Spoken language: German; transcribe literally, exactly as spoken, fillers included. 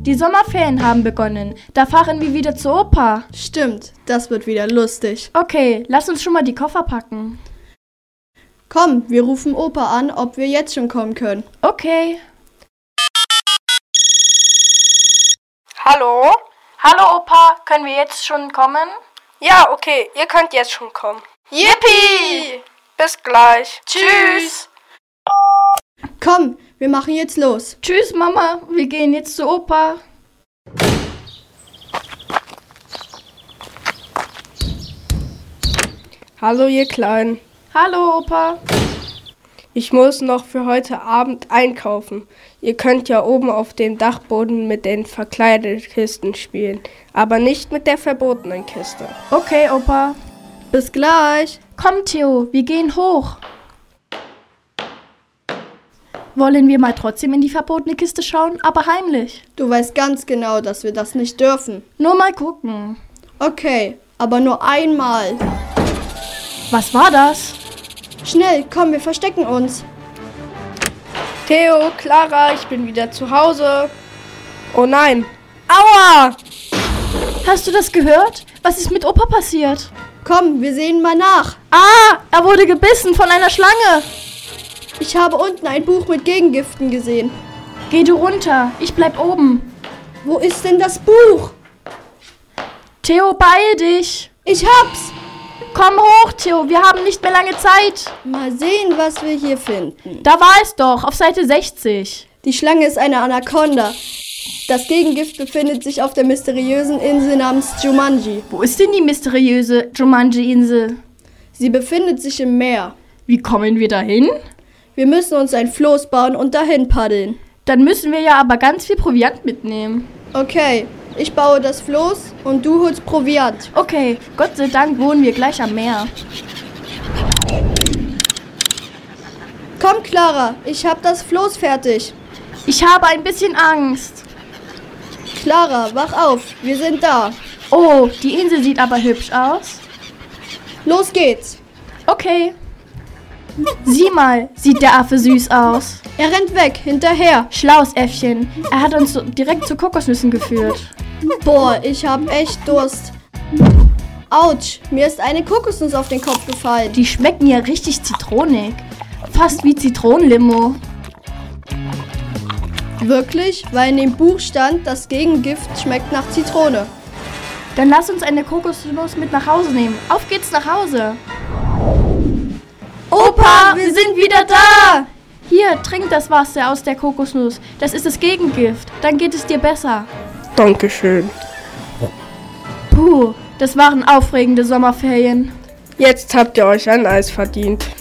die Sommerferien haben begonnen. Da fahren wir wieder zur Oper. Stimmt, das wird wieder lustig. Okay, lass uns schon mal die Koffer packen. Komm, wir rufen Opa an, ob wir jetzt schon kommen können. Okay. Hallo? Hallo Opa, können wir jetzt schon kommen? Ja, okay, ihr könnt jetzt schon kommen. Yippie! Bis gleich. Tschüss! Komm, wir machen jetzt los. Tschüss Mama, wir gehen jetzt zur Oper. Hallo ihr Kleinen. Hallo Opa. Ich muss noch für heute Abend einkaufen. Ihr könnt ja oben auf dem Dachboden mit den Verkleidekisten spielen, aber nicht mit der verbotenen Kiste. Okay Opa. Bis gleich. Komm Theo, wir gehen hoch. Wollen wir mal trotzdem in die verbotene Kiste schauen, aber heimlich? Du weißt ganz genau, dass wir das nicht dürfen. Nur mal gucken. Okay, aber nur einmal. Was war das? Schnell, komm, wir verstecken uns. Theo, Clara, ich bin wieder zu Hause. Oh nein. Aua! Hast du das gehört? Was ist mit Opa passiert? Komm, wir sehen mal nach. Ah, er wurde gebissen von einer Schlange. Ich habe unten ein Buch mit Gegengiften gesehen. Geh du runter, ich bleib oben. Wo ist denn das Buch? Theo, beeil dich. Ich hab's. Komm hoch, Theo, wir haben nicht mehr lange Zeit. Mal sehen, was wir hier finden. Da war es doch, auf Seite sechzig. Die Schlange ist eine Anaconda. Das Gegengift befindet sich auf der mysteriösen Insel namens Jumanji. Wo ist denn die mysteriöse Jumanji-Insel? Sie befindet sich im Meer. Wie kommen wir dahin? Wir müssen uns ein Floß bauen und dahin paddeln. Dann müssen wir ja aber ganz viel Proviant mitnehmen. Okay, ich baue das Floß und du holst Proviant. Okay, Gott sei Dank wohnen wir gleich am Meer. Komm, Clara, ich hab das Floß fertig. Ich habe ein bisschen Angst. Clara, wach auf, wir sind da. Oh, die Insel sieht aber hübsch aus. Los geht's. Okay. Sieh mal, sieht der Affe süß aus. Er rennt weg, hinterher. Schlaues Äffchen. Er hat uns so direkt zu Kokosnüssen geführt. Boah, ich hab echt Durst. Autsch, mir ist eine Kokosnuss auf den Kopf gefallen. Die schmecken ja richtig zitronig. Fast wie Zitronenlimo. Wirklich? Weil in dem Buch stand, das Gegengift schmeckt nach Zitrone. Dann lass uns eine Kokosnuss mit nach Hause nehmen. Auf geht's nach Hause. Opa, wir sind wieder da! Hier, trink das Wasser aus der Kokosnuss. Das ist das Gegengift. Dann geht es dir besser. Dankeschön. Puh, das waren aufregende Sommerferien. Jetzt habt ihr euch ein Eis verdient.